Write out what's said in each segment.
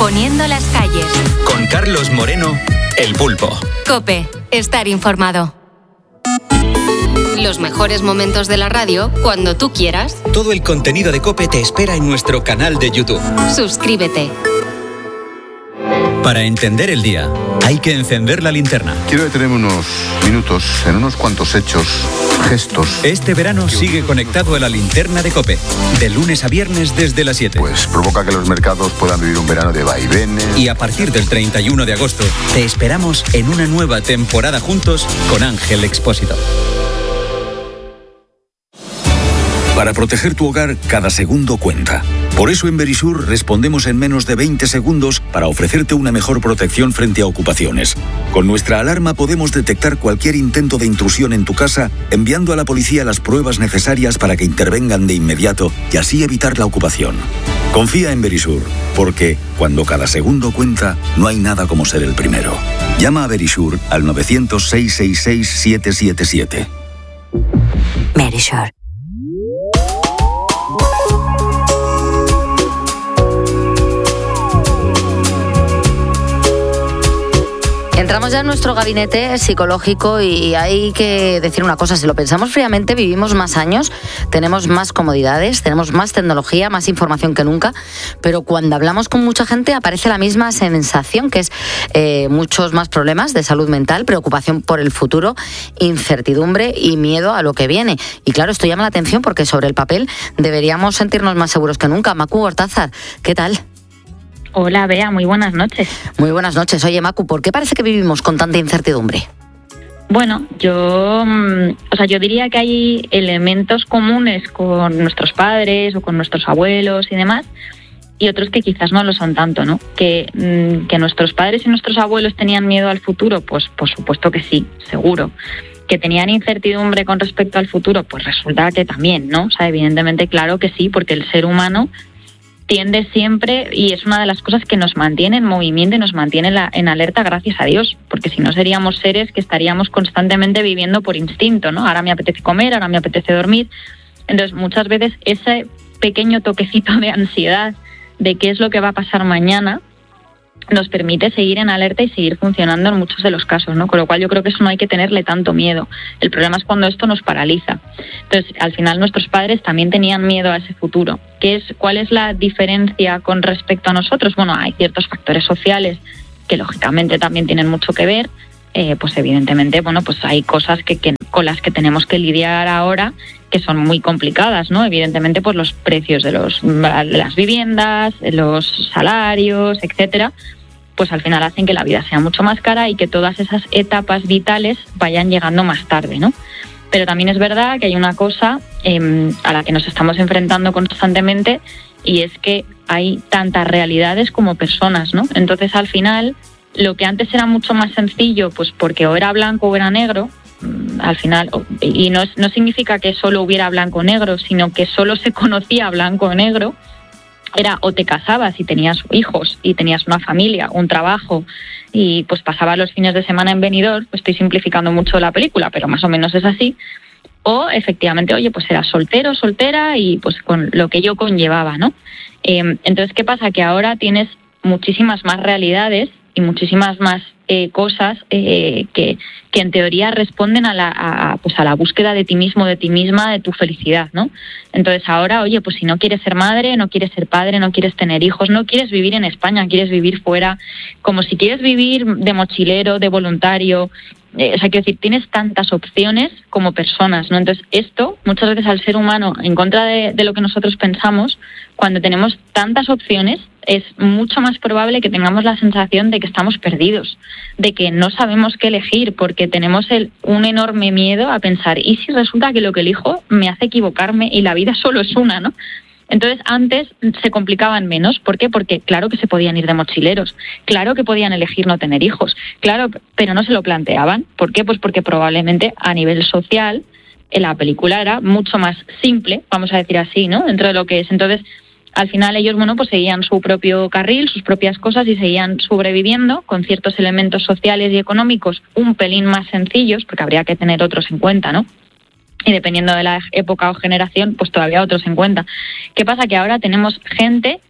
Poniendo las calles. Con Carlos Moreno, El Pulpo. COPE. Estar informado. Los mejores momentos de la radio cuando tú quieras. Todo el contenido de COPE te espera en nuestro canal de YouTube. Suscríbete. Para entender el día, hay que encender la linterna. Quiero detenerme unos minutos en unos cuantos hechos, gestos. Este verano sigue conectado a la linterna de COPE, de lunes a viernes desde las 7. Pues provoca que los mercados puedan vivir un verano de vaivenes. Y a partir del 31 de agosto, te esperamos en una nueva temporada juntos con Ángel Expósito. Para proteger tu hogar, cada segundo cuenta. Por eso en Verisur respondemos en menos de 20 segundos para ofrecerte una mejor protección frente a ocupaciones. Con nuestra alarma podemos detectar cualquier intento de intrusión en tu casa, enviando a la policía las pruebas necesarias para que intervengan de inmediato y así evitar la ocupación. Confía en Verisur, porque cuando cada segundo cuenta, no hay nada como ser el primero. Llama a Verisur al 900-666-777. Verisur. Entramos ya en nuestro gabinete psicológico y hay que decir una cosa, si lo pensamos fríamente, vivimos más años, tenemos más comodidades, tenemos más tecnología, más información que nunca, pero cuando hablamos con mucha gente aparece la misma sensación, que es muchos más problemas de salud mental, preocupación por el futuro, incertidumbre y miedo a lo que viene. Y claro, esto llama la atención porque sobre el papel deberíamos sentirnos más seguros que nunca. Macu Gortázar, ¿qué tal? Hola, Bea, muy buenas noches. Muy buenas noches. Oye, Macu, ¿por qué parece que vivimos con tanta incertidumbre? Bueno, yo diría que hay elementos comunes con nuestros padres o con nuestros abuelos y demás, y otros que quizás no lo son tanto, ¿no? Que nuestros padres y nuestros abuelos tenían miedo al futuro, pues por supuesto que sí, seguro. Que tenían incertidumbre con respecto al futuro, pues resulta que también, ¿no? O sea, evidentemente, claro que sí, porque el ser humano tiende siempre, y es una de las cosas que nos mantiene en movimiento y nos mantiene en alerta, gracias a Dios, porque si no seríamos seres que estaríamos constantemente viviendo por instinto, ¿no? Ahora me apetece comer, ahora me apetece dormir. Entonces, muchas veces ese pequeño toquecito de ansiedad de qué es lo que va a pasar mañana nos permite seguir en alerta y seguir funcionando en muchos de los casos, ¿no? Con lo cual yo creo que eso no hay que tenerle tanto miedo. El problema es cuando esto nos paraliza. Entonces, al final nuestros padres también tenían miedo a ese futuro. ¿Cuál es la diferencia con respecto a nosotros? Bueno, hay ciertos factores sociales que lógicamente también tienen mucho que ver. Pues evidentemente, bueno, pues hay cosas con las que tenemos que lidiar ahora que son muy complicadas, ¿no? Evidentemente, pues los precios de las viviendas, los salarios, etcétera, pues al final hacen que la vida sea mucho más cara y que todas esas etapas vitales vayan llegando más tarde, ¿no? Pero también es verdad que hay una cosa a la que nos estamos enfrentando constantemente, y es que hay tantas realidades como personas, ¿no? Entonces, al final, lo que antes era mucho más sencillo, pues porque o era blanco o era negro, al final, y no significa que solo hubiera blanco o negro, sino que solo se conocía blanco o negro, era o te casabas y tenías hijos y tenías una familia, un trabajo, y pues pasabas los fines de semana en Benidorm. Pues estoy simplificando mucho la película, pero más o menos es así. O efectivamente, oye, pues eras soltero, soltera, y pues con lo que ello conllevaba, ¿no? Entonces, ¿qué pasa? Que ahora tienes muchísimas más realidades y muchísimas más cosas que en teoría responden a la búsqueda de ti mismo, de ti misma, de tu felicidad, ¿no? Entonces ahora, oye, pues si no quieres ser madre, no quieres ser padre, no quieres tener hijos, no quieres vivir en España, quieres vivir fuera, como si quieres vivir de mochilero, de voluntario, quiero decir, tienes tantas opciones como personas, ¿no? Entonces esto, muchas veces al ser humano, en contra de lo que nosotros pensamos, cuando tenemos tantas opciones, es mucho más probable que tengamos la sensación de que estamos perdidos, de que no sabemos qué elegir, porque tenemos un enorme miedo a pensar, ¿y si resulta que lo que elijo me hace equivocarme y la vida solo es una, ¿no? Entonces, antes se complicaban menos. ¿Por qué? Porque claro que se podían ir de mochileros, claro que podían elegir no tener hijos, claro, pero no se lo planteaban. ¿Por qué? Pues porque probablemente a nivel social la película era mucho más simple, vamos a decir así, ¿no? Dentro de lo que es. Entonces, al final ellos, bueno, pues seguían su propio carril, sus propias cosas, y seguían sobreviviendo con ciertos elementos sociales y económicos un pelín más sencillos, porque habría que tener otros en cuenta, ¿no? Y dependiendo de la época o generación, pues todavía otros en cuenta. ¿Qué pasa? Que ahora tenemos gente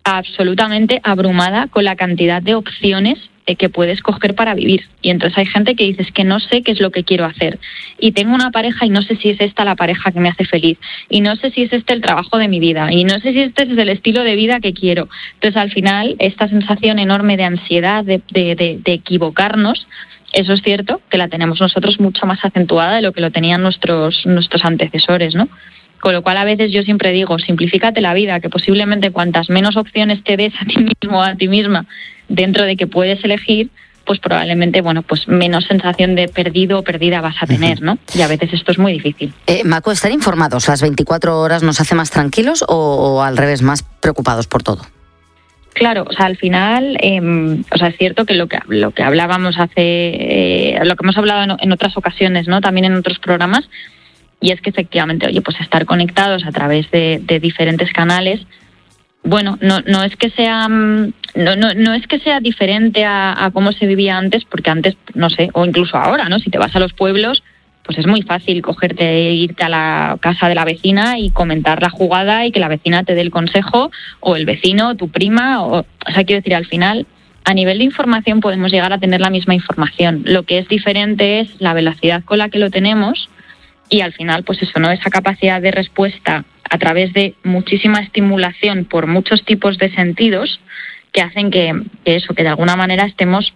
absolutamente abrumada con la cantidad de opciones que puedes coger para vivir. Y entonces hay gente que dice, es que no sé qué es lo que quiero hacer. Y tengo una pareja y no sé si es esta la pareja que me hace feliz. Y no sé si es este el trabajo de mi vida. Y no sé si este es el estilo de vida que quiero. Entonces, al final, esta sensación enorme de ansiedad, de equivocarnos, eso es cierto que la tenemos nosotros mucho más acentuada de lo que lo tenían nuestros antecesores, ¿no? Con lo cual, a veces yo siempre digo, simplifícate la vida, que posiblemente cuantas menos opciones te des a ti mismo o a ti misma dentro de que puedes elegir, pues probablemente, pues menos sensación de perdido o perdida vas a tener, ¿no? Y a veces esto es muy difícil. Macu, ¿estar informados las 24 horas nos hace más tranquilos o al revés, más preocupados por todo? Claro, al final, es cierto que lo que hablábamos lo que hemos hablado en otras ocasiones, ¿no? También en otros programas, y es que efectivamente, pues estar conectados a través de diferentes canales, no es que sea diferente a cómo se vivía antes, porque antes, no sé, o incluso ahora, ¿no? Si te vas a los pueblos, pues es muy fácil irte a la casa de la vecina y comentar la jugada y que la vecina te dé el consejo, o el vecino, tu prima, quiero decir, al final, a nivel de información podemos llegar a tener la misma información. Lo que es diferente es la velocidad con la que lo tenemos y al final, pues eso, ¿no? Esa capacidad de respuesta a través de muchísima estimulación por muchos tipos de sentidos que hacen que de alguna manera estemos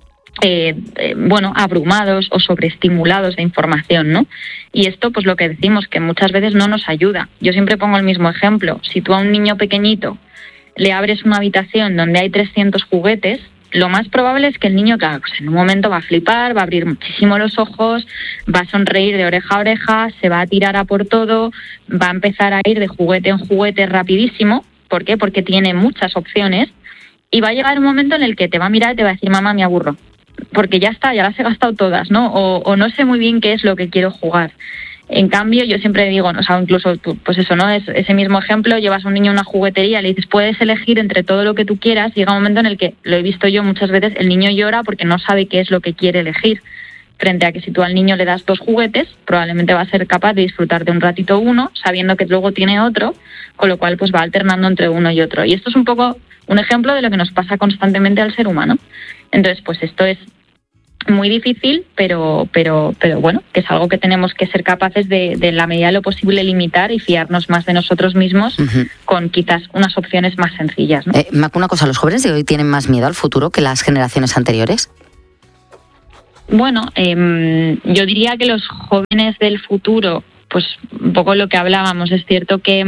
abrumados o sobreestimulados de información, ¿no? Y esto, pues lo que decimos, que muchas veces no nos ayuda. Yo siempre pongo el mismo ejemplo. Si tú a un niño pequeñito le abres una habitación donde hay 300 juguetes, lo más probable es que el niño, claro, pues en un momento va a flipar, va a abrir muchísimo los ojos, va a sonreír de oreja a oreja, se va a tirar a por todo, va a empezar a ir de juguete en juguete rapidísimo. ¿Por qué? Porque tiene muchas opciones y va a llegar un momento en el que te va a mirar y te va a decir, mamá, me aburro, porque ya está, ya las he gastado todas, ¿no? O no sé muy bien qué es lo que quiero jugar. En cambio, yo siempre digo, incluso tú, pues eso, ¿no? Es ese mismo ejemplo, llevas a un niño a una juguetería, le dices, puedes elegir entre todo lo que tú quieras, y llega un momento en el que, lo he visto yo muchas veces, el niño llora porque no sabe qué es lo que quiere elegir. Frente a que si tú al niño le das 2 juguetes, probablemente va a ser capaz de disfrutar de un ratito uno, sabiendo que luego tiene otro, con lo cual pues va alternando entre uno y otro. Y esto es un poco un ejemplo de lo que nos pasa constantemente al ser humano. Entonces, pues esto es muy difícil, pero bueno, que es algo que tenemos que ser capaces de en la medida de lo posible limitar y fiarnos más de nosotros mismos con quizás unas opciones más sencillas, ¿no? Macu, una cosa, ¿los jóvenes de hoy tienen más miedo al futuro que las generaciones anteriores? Bueno, yo diría que los jóvenes del futuro, pues un poco lo que hablábamos, es cierto que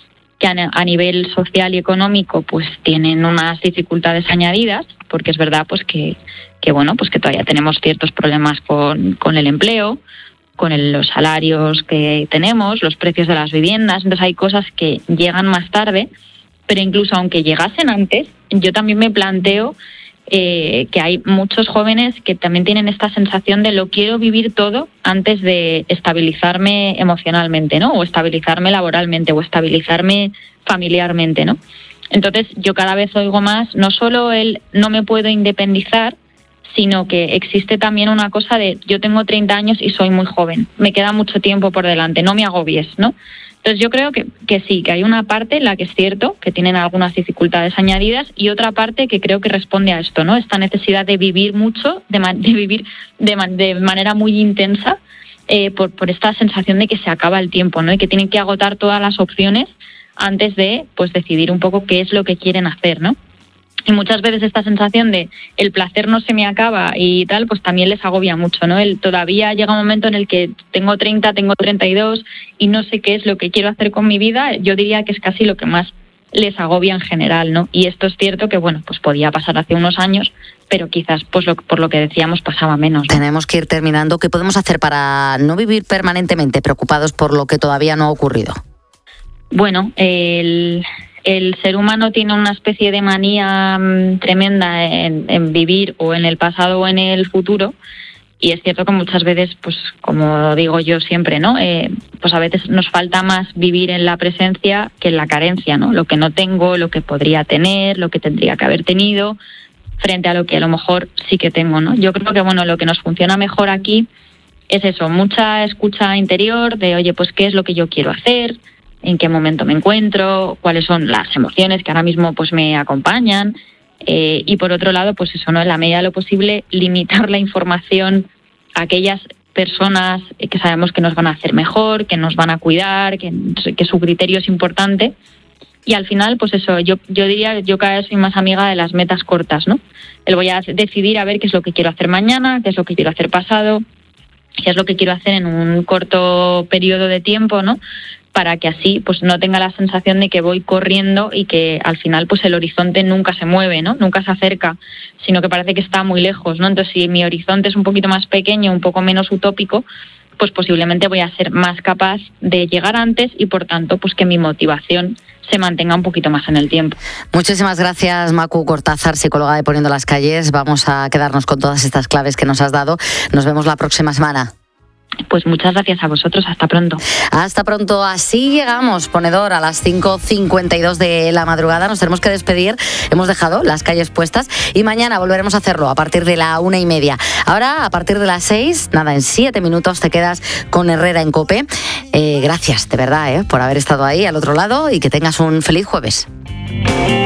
a nivel social y económico pues tienen unas dificultades añadidas, porque es verdad pues que todavía tenemos ciertos problemas con el empleo, con los salarios que tenemos, los precios de las viviendas. Entonces hay cosas que llegan más tarde, pero incluso aunque llegasen antes, yo también me planteo que hay muchos jóvenes que también tienen esta sensación de lo quiero vivir todo antes de estabilizarme emocionalmente, ¿no? O estabilizarme laboralmente, o estabilizarme familiarmente, ¿no? Entonces yo cada vez oigo más, no solo el no me puedo independizar, sino que existe también una cosa de yo tengo 30 años y soy muy joven, me queda mucho tiempo por delante, no me agobies, ¿no? Entonces yo creo que sí, que hay una parte en la que es cierto que tienen algunas dificultades añadidas y otra parte que creo que responde a esto, ¿no? Esta necesidad de vivir mucho, de vivir de manera muy intensa, por esta sensación de que se acaba el tiempo, ¿no? Y que tienen que agotar todas las opciones antes de pues decidir un poco qué es lo que quieren hacer, ¿no? Y muchas veces esta sensación de el placer no se me acaba y tal, pues también les agobia mucho, ¿no? Todavía llega un momento en el que tengo 30, tengo 32 y no sé qué es lo que quiero hacer con mi vida. Yo diría que es casi lo que más les agobia en general, ¿no? Y esto es cierto que, bueno, pues podía pasar hace unos años, pero quizás pues por lo que decíamos pasaba menos, ¿no? Tenemos que ir terminando. ¿Qué podemos hacer para no vivir permanentemente preocupados por lo que todavía no ha ocurrido? Bueno, el ser humano tiene una especie de manía tremenda en vivir o en el pasado o en el futuro, y es cierto que muchas veces, pues como digo yo siempre, ¿no? Pues a veces nos falta más vivir en la presencia que en la carencia, ¿no? Lo que no tengo, lo que podría tener, lo que tendría que haber tenido, frente a lo que a lo mejor sí que tengo, ¿no? Yo creo que, bueno, lo que nos funciona mejor aquí es eso, mucha escucha interior de, oye, pues qué es lo que yo quiero hacer, en qué momento me encuentro, cuáles son las emociones que ahora mismo pues me acompañan, y por otro lado, pues eso, ¿no? En la medida de lo posible, limitar la información a aquellas personas que sabemos que nos van a hacer mejor, que nos van a cuidar, que su criterio es importante. Y al final, pues eso, yo diría, yo cada vez soy más amiga de las metas cortas, ¿no? Voy a decidir a ver qué es lo que quiero hacer mañana, qué es lo que quiero hacer pasado, qué es lo que quiero hacer en un corto periodo de tiempo, ¿no? Para que así pues no tenga la sensación de que voy corriendo y que al final pues el horizonte nunca se mueve, ¿no? Nunca se acerca, sino que parece que está muy lejos, ¿no? Entonces, si mi horizonte es un poquito más pequeño, un poco menos utópico, pues posiblemente voy a ser más capaz de llegar antes y por tanto pues que mi motivación se mantenga un poquito más en el tiempo. Muchísimas gracias, Macu Cortázar, psicóloga de Poniendo las Calles. Vamos a quedarnos con todas estas claves que nos has dado. Nos vemos la próxima semana. Pues muchas gracias a vosotros, hasta pronto. Hasta pronto, así llegamos, ponedor, a las 5:52 de la madrugada. Nos tenemos que despedir, hemos dejado las calles puestas y mañana volveremos a hacerlo a partir de la 1:30. Ahora, a partir de las 6, nada, en 7 minutos te quedas con Herrera en COPE. Gracias, de verdad, por haber estado ahí al otro lado y que tengas un feliz jueves.